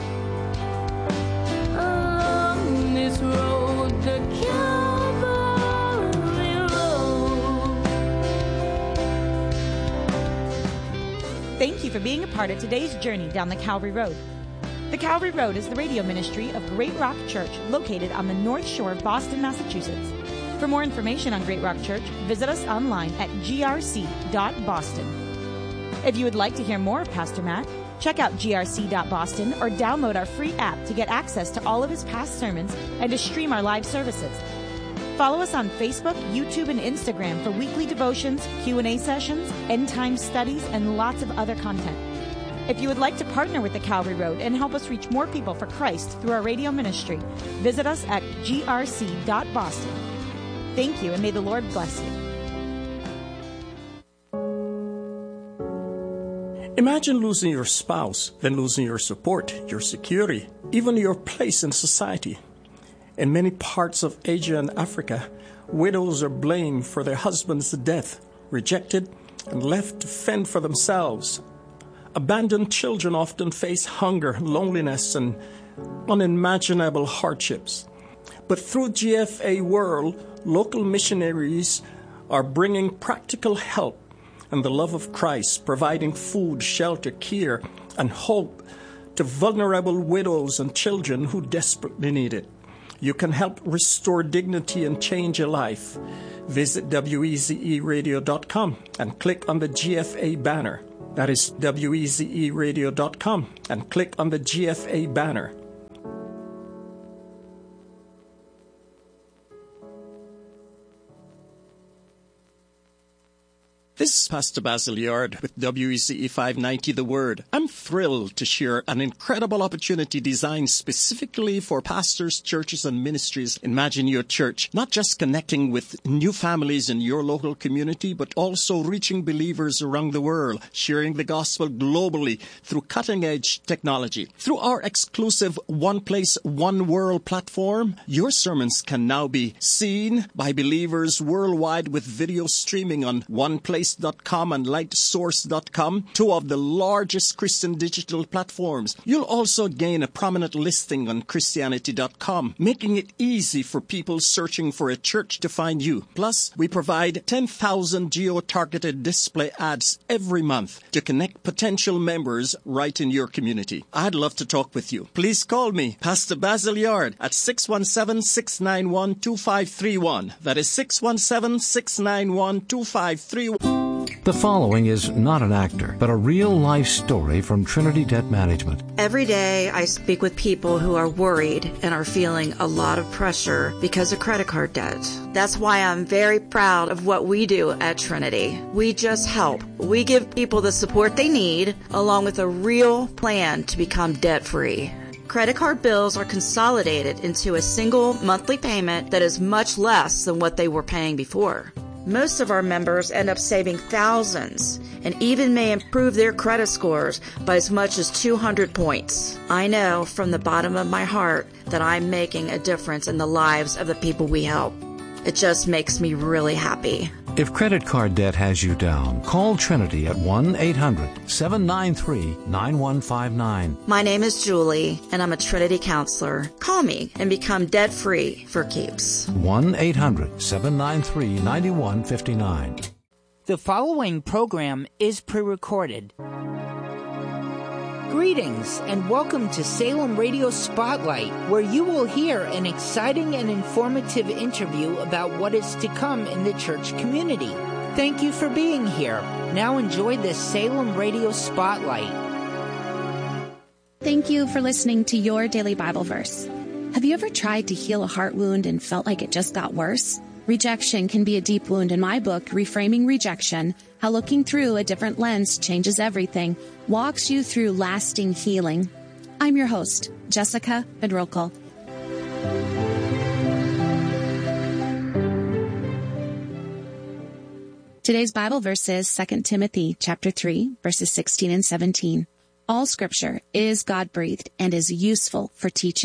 On this road, the Calvary road. Thank you for being a part of today's journey down the Calvary Road. The Calvary Road is the radio ministry of Great Rock Church, located on the North Shore of Boston, Massachusetts. For more information on Great Rock Church, visit us online at g r c dot boston. If you would like to hear more of Pastor Matt, check out g r c dot boston or download our free app to get access to all of his past sermons and to stream our live services. Follow us on Facebook, YouTube, and Instagram for weekly devotions, Q and A sessions, end-time studies, and lots of other content. If you would like to partner with the Calvary Road and help us reach more people for Christ through our radio ministry, visit us at g r c dot boston. Thank you, and may the Lord bless you. Imagine losing your spouse, then losing your support, your security, even your place in society. In many parts of Asia and Africa, widows are blamed for their husband's death, rejected, and left to fend for themselves. Abandoned children often face hunger, loneliness, and unimaginable hardships. But through G F A World, local missionaries are bringing practical help and the love of Christ, providing food, shelter, care, and hope to vulnerable widows and children who desperately need it. You can help restore dignity and change a life. Visit W E Z E radio dot com and click on the G F A banner. That is W E Z E radio dot com and click on the G F A banner. This is Pastor Basil Yard with W E C E five ninety The Word. I'm thrilled to share an incredible opportunity designed specifically for pastors, churches, and ministries. Imagine your church not just connecting with new families in your local community, but also reaching believers around the world, sharing the gospel globally through cutting-edge technology. Through our exclusive One Place, One World platform, your sermons can now be seen by believers worldwide with video streaming on One Place dot com and light source dot com, two of the largest Christian digital platforms. You'll also gain a prominent listing on Christianity dot com, making it easy for people searching for a church to find you. Plus, we provide ten thousand geo-targeted display ads every month to connect potential members right in your community. I'd love to talk with you. Please call me, Pastor Basil Yard, at six one seven, six nine one, two five three one. That is six one seven, six nine one, two five three one. The following is not an actor, but a real-life story from Trinity Debt Management. Every day I speak with people who are worried and are feeling a lot of pressure because of credit card debt. That's why I'm very proud of what we do at Trinity. We just help. We give people the support they need, along with a real plan to become debt-free. Credit card bills are consolidated into a single monthly payment that is much less than what they were paying before. Most of our members end up saving thousands and even may improve their credit scores by as much as two hundred points. I know from the bottom of my heart that I'm making a difference in the lives of the people we help. It just makes me really happy. If credit card debt has you down, call Trinity at one eight hundred, seven nine three, nine one five nine. My name is Julie, and I'm a Trinity counselor. Call me and become debt-free for keeps. one eight hundred, seven nine three, nine one five nine. The following program is pre-recorded. Greetings and welcome to Salem Radio Spotlight, where you will hear an exciting and informative interview about what is to come in the church community. Thank you for being here. Now enjoy this Salem Radio Spotlight. Thank you for listening to Your Daily Bible Verse. Have you ever tried to heal a heart wound and felt like it just got worse? Rejection can be a deep wound. In my book, Reframing Rejection, How Looking Through a Different Lens Changes Everything, walks you through lasting healing. I'm your host, Jessica Bedrokal. Today's Bible verse is Second Timothy chapter three, verses sixteen and seventeen. All scripture is God-breathed and is useful for teaching,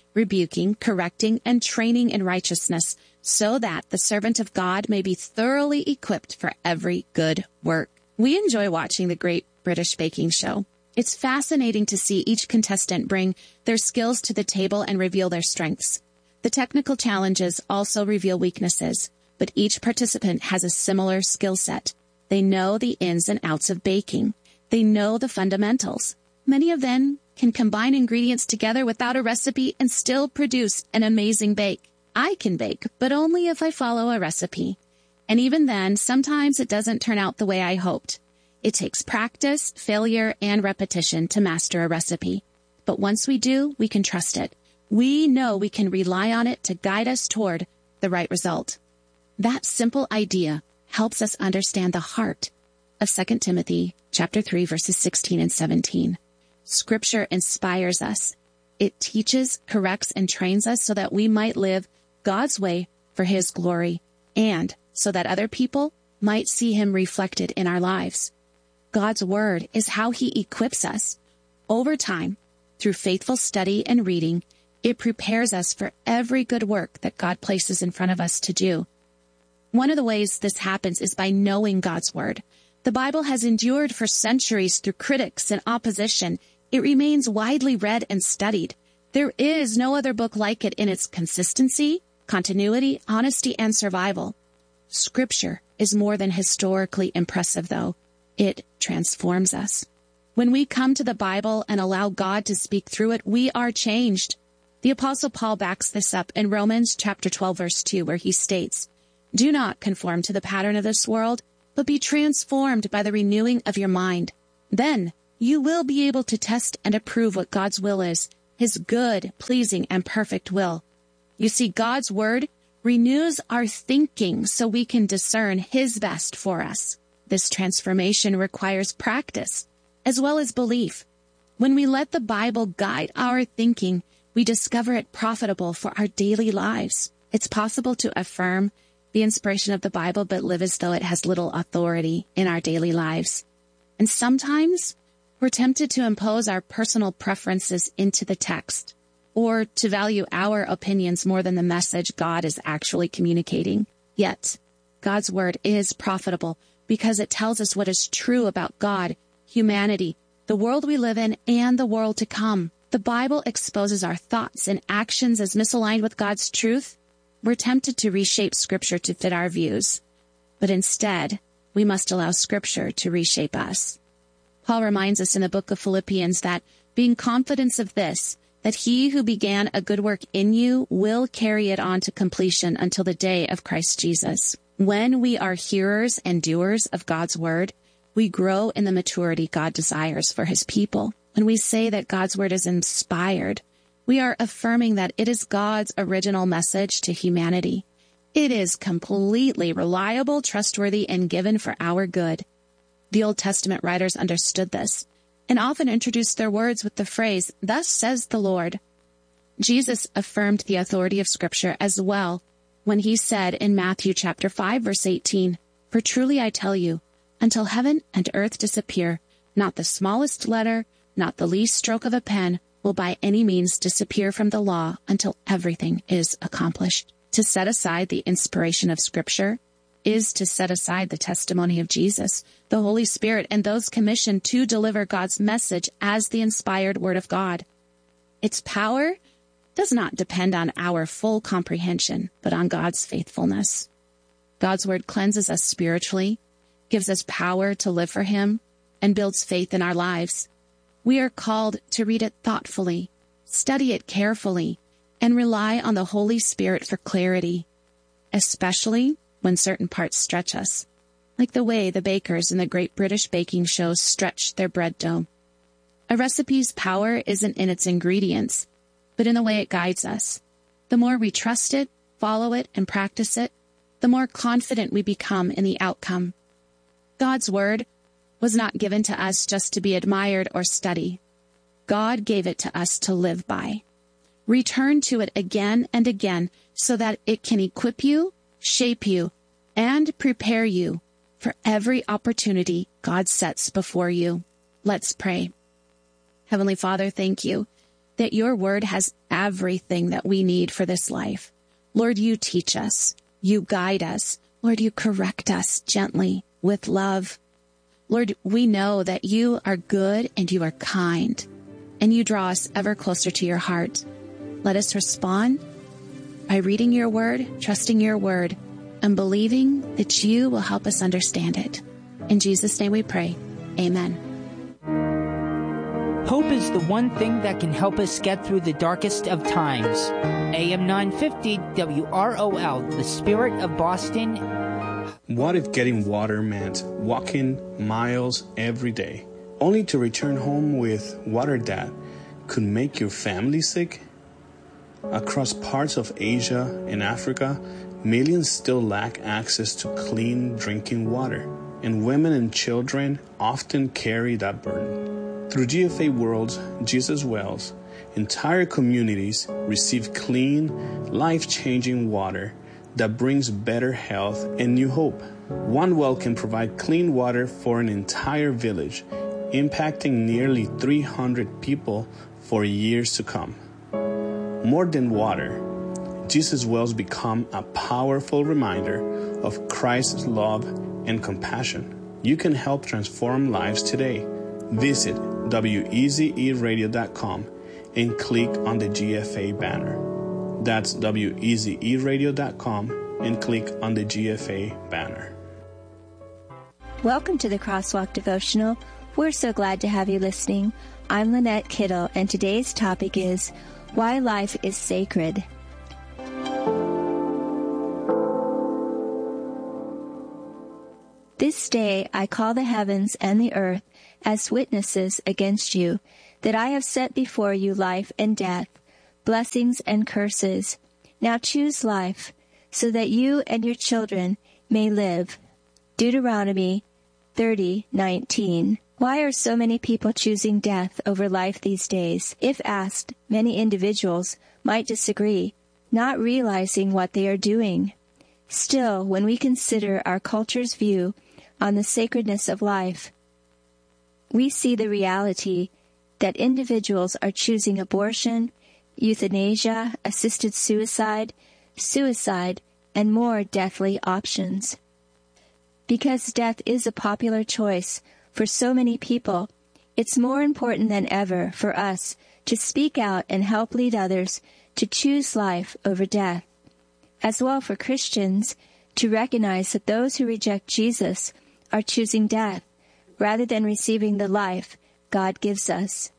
rebuking, correcting, and training in righteousness, so that the servant of God may be thoroughly equipped for every good work. We enjoy watching the Great British Baking Show. It's fascinating to see each contestant bring their skills to the table and reveal their strengths. The technical challenges also reveal weaknesses, but each participant has a similar skill set. They know the ins and outs of baking. They know the fundamentals. Many of them can combine ingredients together without a recipe and still produce an amazing bake. I can bake, but only if I follow a recipe. And even then, sometimes it doesn't turn out the way I hoped. It takes practice, failure, and repetition to master a recipe. But once we do, we can trust it. We know we can rely on it to guide us toward the right result. That simple idea helps us understand the heart of Second Timothy chapter three, verses sixteen and seventeen. Scripture inspires us. It teaches, corrects, and trains us so that we might live God's way for His glory, and so that other people might see Him reflected in our lives. God's Word is how He equips us. Over time, through faithful study and reading, it prepares us for every good work that God places in front of us to do. One of the ways this happens is by knowing God's Word. The Bible has endured for centuries through critics and opposition. It remains widely read and studied. There is no other book like it in its consistency, continuity, honesty, and survival. Scripture is more than historically impressive, though. It transforms us. When we come to the Bible and allow God to speak through it, we are changed. The Apostle Paul backs this up in Romans chapter twelve, verse two, where he states, "Do not conform to the pattern of this world, but be transformed by the renewing of your mind. Then you will be able to test and approve what God's will is, His good, pleasing, and perfect will." You see, God's Word renews our thinking so we can discern His best for us. This transformation requires practice as well as belief. When we let the Bible guide our thinking, we discover it profitable for our daily lives. It's possible to affirm the inspiration of the Bible, but live as though it has little authority in our daily lives. And sometimes we're tempted to impose our personal preferences into the text, or to value our opinions more than the message God is actually communicating. Yet, God's Word is profitable because it tells us what is true about God, humanity, the world we live in, and the world to come. The Bible exposes our thoughts and actions as misaligned with God's truth. We're tempted to reshape Scripture to fit our views, but instead, we must allow Scripture to reshape us. Paul reminds us in the book of Philippians that, being confident of this, that He who began a good work in you will carry it on to completion until the day of Christ Jesus. When we are hearers and doers of God's Word, we grow in the maturity God desires for His people. When we say that God's Word is inspired, we are affirming that it is God's original message to humanity. It is completely reliable, trustworthy, and given for our good. The Old Testament writers understood this and often introduced their words with the phrase, "Thus says the Lord." Jesus affirmed the authority of Scripture as well when He said in Matthew chapter five, verse eighteen, "For truly I tell you, until heaven and earth disappear, not the smallest letter, not the least stroke of a pen will by any means disappear from the law until everything is accomplished." To set aside the inspiration of Scripture is to set aside the testimony of Jesus, the Holy Spirit, and those commissioned to deliver God's message as the inspired Word of God. Its power does not depend on our full comprehension, but on God's faithfulness. God's Word cleanses us spiritually, gives us power to live for Him, and builds faith in our lives. We are called to read it thoughtfully, study it carefully, and rely on the Holy Spirit for clarity, especially when certain parts stretch us, like the way the bakers in the Great British Baking Show stretched their bread dough. A recipe's power isn't in its ingredients, but in the way it guides us. The more we trust it, follow it, and practice it, the more confident we become in the outcome. God's Word was not given to us just to be admired or study. God gave it to us to live by. Return to it again and again so that it can equip you, shape you, and prepare you for every opportunity God sets before you. Let's pray. Heavenly Father, thank you that your word has everything that we need for this life. Lord, you teach us. You guide us. Lord, you correct us gently with love. Lord, we know that you are good and you are kind, and you draw us ever closer to your heart. Let us respond by reading your word, trusting your word, and believing that you will help us understand it. In Jesus' name we pray. Amen. Hope is the one thing that can help us get through the darkest of times. A M nine fifty W R O L, the Spirit of Boston. What if getting water meant walking miles every day, only to return home with water that could make your family sick? Across parts of Asia and Africa, millions still lack access to clean drinking water, and women and children often carry that burden. Through G F A World's Jesus Wells, entire communities receive clean, life-changing water that brings better health and new hope. One well can provide clean water for an entire village, impacting nearly three hundred people for years to come. More than water, Jesus Wells become a powerful reminder of Christ's love and compassion. You can help transform lives today. Visit W E Z E radio dot com and click on the G F A banner. That's W E Z E radio dot com and click on the G F A banner. Welcome to the Crosswalk Devotional. We're so glad to have you listening. I'm Lynette Kittle, and today's topic is Why Life is Sacred. This day I call the heavens and the earth as witnesses against you, that I have set before you life and death, blessings and curses. Now choose life, so that you and your children may live. Deuteronomy thirty nineteen. Why are so many people choosing death over life these days? If asked, many individuals might disagree, not realizing what they are doing. Still, when we consider our culture's view on the sacredness of life, we see the reality that individuals are choosing abortion, euthanasia, assisted suicide, suicide, and more deathly options. Because death is a popular choice for so many people, it's more important than ever for us to speak out and help lead others to choose life over death. As well for Christians to recognize that those who reject Jesus are choosing death rather than receiving the life God gives us.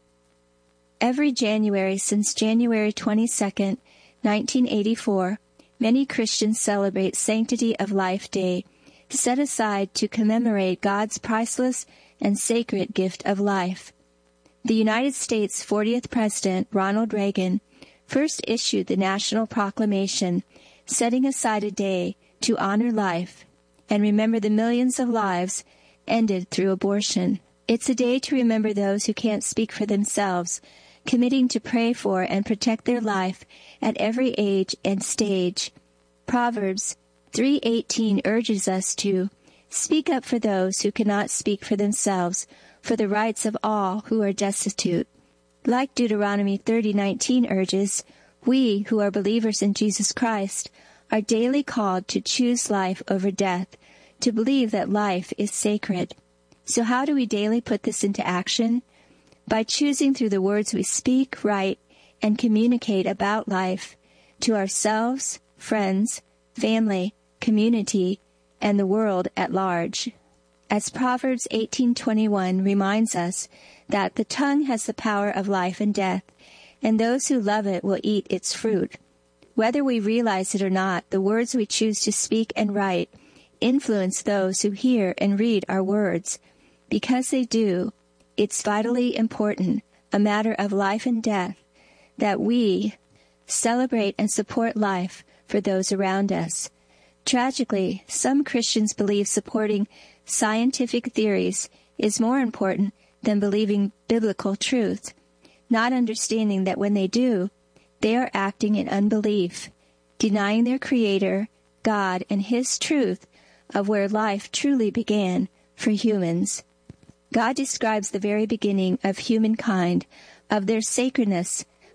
Every January since January twenty-second, nineteen eighty-four, many Christians celebrate Sanctity of Life Day, set aside to commemorate God's priceless and sacred gift of life. The United States' fortieth President, Ronald Reagan, first issued the national proclamation setting aside a day to honor life and remember the millions of lives ended through abortion. It's a day to remember those who can't speak for themselves, committing to pray for and protect their life at every age and stage. Proverbs three eighteen urges us to speak up for those who cannot speak for themselves, for the rights of all who are destitute. Like Deuteronomy thirty nineteen urges, we who are believers in Jesus Christ are daily called to choose life over death, to believe that life is sacred. So how do we daily put this into action? By choosing through the words we speak, write, and communicate about life to ourselves, friends, family, community, and the world at large. As Proverbs eighteen twenty-one reminds us that the tongue has the power of life and death, and those who love it will eat its fruit. Whether we realize it or not, the words we choose to speak and write influence those who hear and read our words. Because they do, it's vitally important, a matter of life and death, that we celebrate and support life for those around us. Tragically, some Christians believe supporting scientific theories is more important than believing biblical truth, not understanding that when they do, they are acting in unbelief, denying their Creator, God, and His truth of where life truly began for humans. God describes the very beginning of humankind, of their sacredness,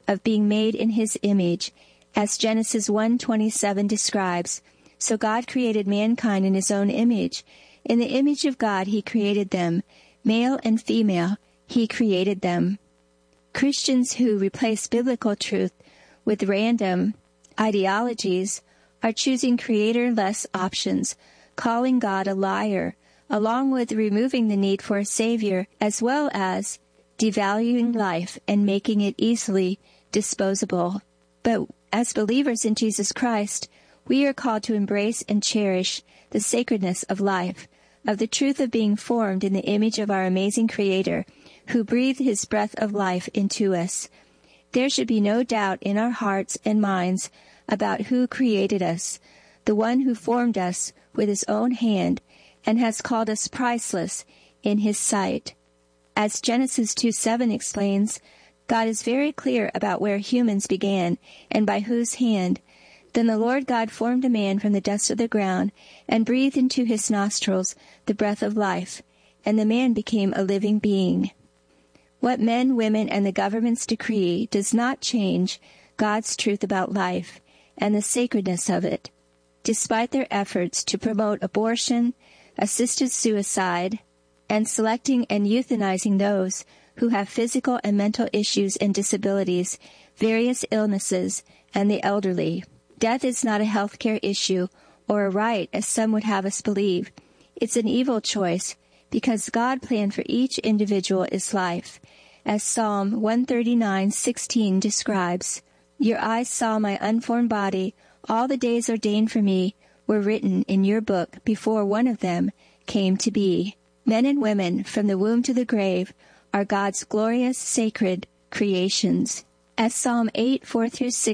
of being made in his image, as Genesis one twenty-seven describes. So God created mankind in his own image. In the image of God he created them. Male and female, he created them. Christians who replace biblical truth with random ideologies are choosing creator-less options, calling God a liar, along with removing the need for a Savior, as well as devaluing life and making it easily disposable. But as believers in Jesus Christ, we are called to embrace and cherish the sacredness of life, of the truth of being formed in the image of our amazing Creator, who breathed his breath of life into us. There should be no doubt in our hearts and minds about who created us, the one who formed us with his own hand and has called us priceless in his sight. As Genesis two seven explains, God is very clear about where humans began and by whose hand. Then the Lord God formed a man from the dust of the ground and breathed into his nostrils the breath of life, and the man became a living being. What men, women, and the governments decree does not change God's truth about life and the sacredness of it. Despite their efforts to promote abortion, assisted suicide, and selecting and euthanizing those who have physical and mental issues and disabilities, various illnesses, and the elderly. Death is not a healthcare issue or a right, as some would have us believe. It's an evil choice, because God planned for each individual is life. As Psalm one thirty-nine sixteen describes, "Your eyes saw my unformed body. All the days ordained for me were written in your book before one of them came to be." Men and women, from the womb to the grave, are God's glorious, sacred creations. As Psalm eight four through six